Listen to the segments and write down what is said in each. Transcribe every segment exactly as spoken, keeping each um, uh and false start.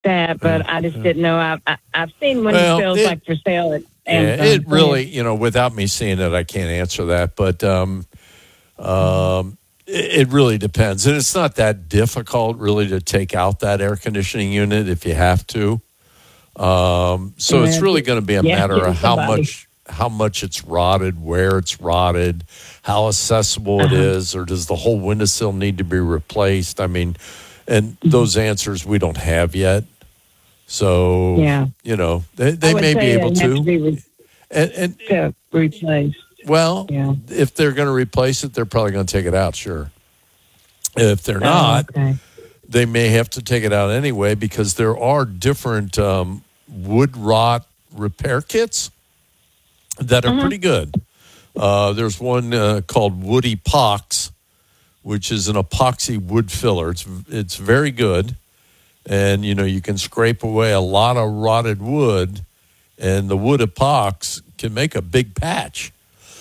that, but I just didn't know. I've, I, I've seen window Well, sills it- like for sale at Yeah, Amazon. it really, you know, without me seeing it, I can't answer that. But um, um, it, it really depends. And it's not that difficult, really, to take out that air conditioning unit if you have to. Um, so it's Yeah, really going to be a yeah, matter getting of how somebody. much how much it's rotted, where it's rotted, how accessible it Uh-huh. is, or does the whole windowsill need to be replaced? I mean, and those answers we don't have yet. So, Yeah. you know, they, I they would may be say able they have to. to be re- And, and to replace. well, Yeah. if they're going to replace it, they're probably going to take it out, sure. If they're Oh, not, okay. they may have to take it out anyway because there are different um, wood rot repair kits that are pretty good. Uh, there's one uh, called Wood Epox, which is an epoxy wood filler. It's it's very good, and you know you can scrape away a lot of rotted wood, and the wood epox can make a big patch.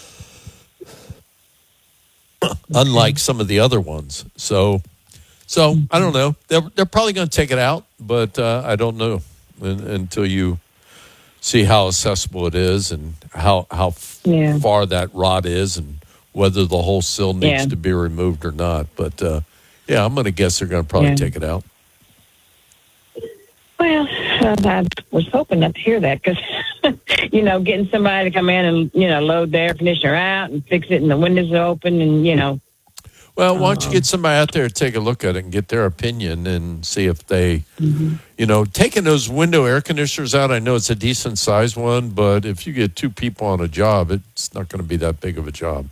Unlike some of the other ones, so so I don't know. They're they're probably going to take it out, but uh, I don't know un until you see how accessible it is and how how f- Yeah. far that rot is and whether the whole sill needs Yeah. to be removed or not. But uh, yeah, I'm going to guess they're going to probably Yeah. take it out. Well, I was hoping not to hear that because, you know, getting somebody to come in and, you know, load the air conditioner out and fix it and the windows open and, you know. Well, why don't you get somebody out there to take a look at it and get their opinion and see if they, you know, taking those window air conditioners out, I know it's a decent sized one, but if you get two people on a job, it's not going to be that big of a job.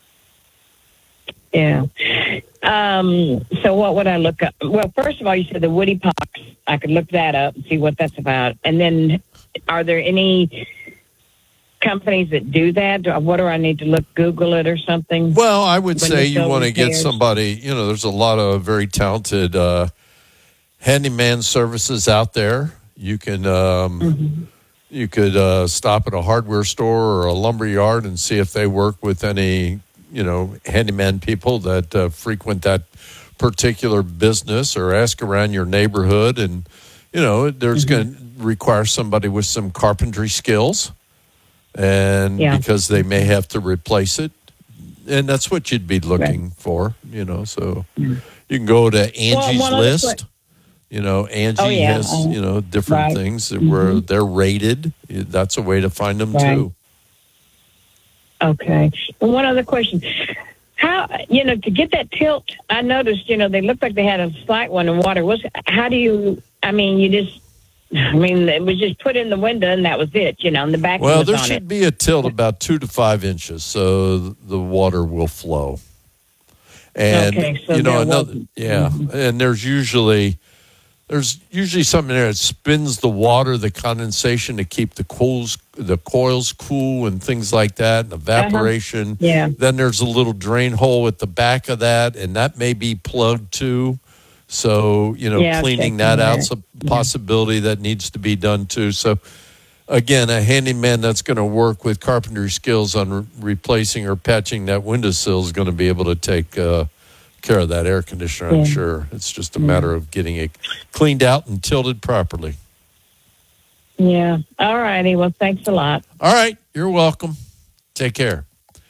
Yeah. Um, so what would I look up? Well, first of all, you said the Woody Pox. I could look that up and see what that's about. And then are there any companies that do that? Do- What do I need to look, Google it or something? Well, I would When say the you show want to get repairs. somebody, you know, there's a lot of very talented uh, handyman services out there. You can um, you could uh, stop at a hardware store or a lumber yard and see if they work with any, you know, handyman people that uh, frequent that particular business, or ask around your neighborhood. And, you know, there's going to require somebody with some carpentry skills, and Yeah. because they may have to replace it. And that's what you'd be looking for, you know. So you can go to Angie's one other List. que- You know, Angie Oh, yeah. has, Uh, you know, different right. things that where they're rated. That's a way to find them, Right. too. Okay. And one other question. How, you know, to get that tilt, I noticed, you know, they looked like they had a slight one in water. Was How do you, I mean, you just, I mean, it was just put in the window and that was it, you know, and the back Well, was there on should it. be a tilt about two to five inches, so the water will flow. And Okay, so you know there another, wasn't- yeah, and there's usually there's usually something there that spins the water, the condensation to keep the coils the coils cool and things like that, and evaporation. Yeah. Then there's a little drain hole at the back of that, and that may be plugged too. So, you know, Yeah, I've cleaning checked that on out's that. a possibility that needs to be done too. So, again, a handyman that's going to work with carpentry skills on re- replacing or patching that windowsill is going to be able to take uh, care of that air conditioner, I'm Yeah. sure. It's just a matter of getting it cleaned out and tilted properly. Yeah. All righty. Well, thanks a lot. All right. You're welcome. Take care.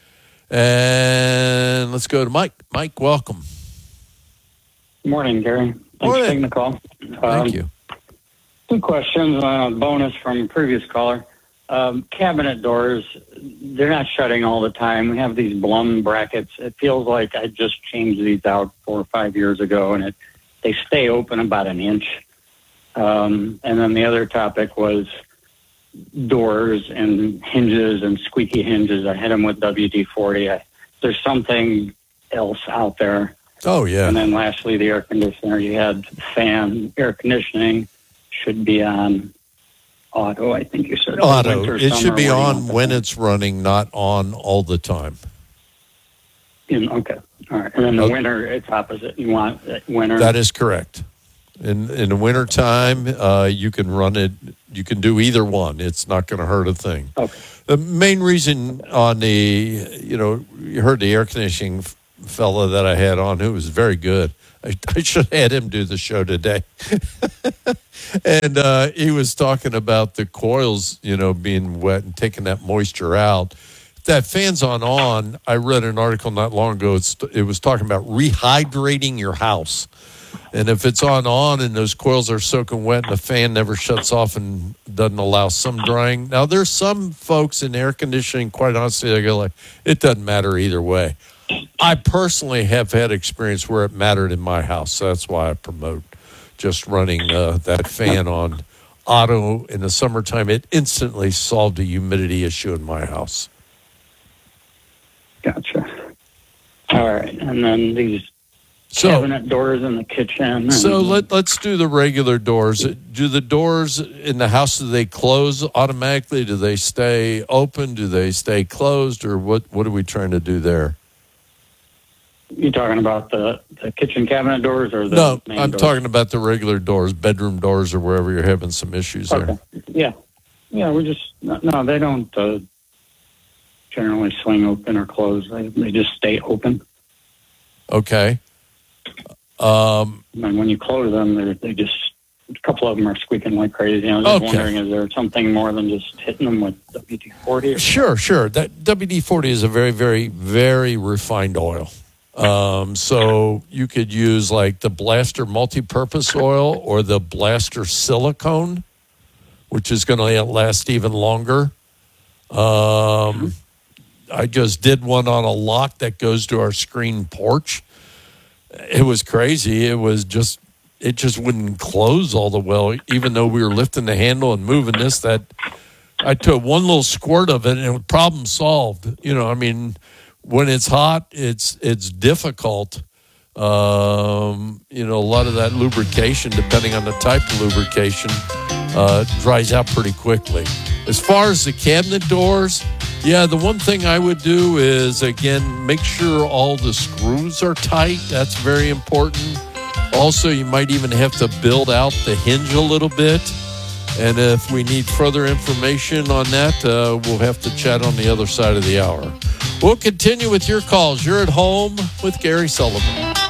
And let's go to Mike. Mike, welcome. Good morning, Gary. Thanks Morning. for taking the call. Thank Um, you. Two questions, uh, bonus from previous caller. Um, cabinet doors, they're not shutting all the time. We have these Blum brackets. It feels like I just changed these out four or five years ago, and it they stay open about an inch. Um, and then the other topic was doors and hinges and squeaky hinges. I hit them with W D forty. I, there's something else out there. Oh, yeah. And then lastly, the air conditioner. You had fan air conditioning should be on auto, I think you said. Auto. Winter, It summer, should be what do you on want when the- it's running, not on all the time. in, okay. All right. And then the Okay. winter, it's opposite. You want uh, winter. That is correct. In in the wintertime, uh, you can run it. You can do either one. It's not going to hurt a thing. Okay. The main reason on the, you know, you heard the air conditioning fella that I had on who was very good. I, I should have had him do the show today. And uh, he was talking about the coils, you know, being wet and taking that moisture out. If that fan's on on, I read an article not long ago. It's, it was talking about rehydrating your house. And if it's on on and those coils are soaking wet and the fan never shuts off and doesn't allow some drying. Now, there's some folks in air conditioning, quite honestly, they go like, it doesn't matter either way. I personally have had experience where it mattered in my house. So that's why I promote just running uh, that fan on auto in the summertime. It instantly solved a humidity issue in my house. Gotcha. All right. And then these So, cabinet doors in the kitchen. And so let, let's do the regular doors. Do the doors in the house, do they close automatically? Do they stay open? Do they stay closed? Or what, what are we trying to do there? You talking about the, the kitchen cabinet doors or the No, main I'm doors? talking about the regular doors, bedroom doors or wherever you're having some issues there. Okay. Yeah. Yeah, we just, no, they don't uh, generally swing open or close. They, they just stay open. Okay. Um, And when you close them, they're, they just, a couple of them are squeaking like crazy. I was just Okay. wondering, is there something more than just hitting them with W D forty? Sure, sure. That W D forty is a very, very, very refined oil. Um, so you could use like the Blaster multi-purpose oil or the Blaster silicone, which is going to last even longer. Um, I just did one on a lock that goes to our screen porch. It was crazy. It was just, it just wouldn't close all the well, even though we were lifting the handle and moving this. That I took one little squirt of it and it was problem solved. You know, I mean, when it's hot, it's it's difficult. Um, you know, a lot of that lubrication, depending on the type of lubrication, uh, dries out pretty quickly. As far as the cabinet doors, yeah, the one thing I would do is, again, make sure all the screws are tight. That's very important. Also, you might even have to build out the hinge a little bit. And if we need further information on that, uh, we'll have to chat on the other side of the hour. We'll continue with your calls. You're at home with Gary Sullivan.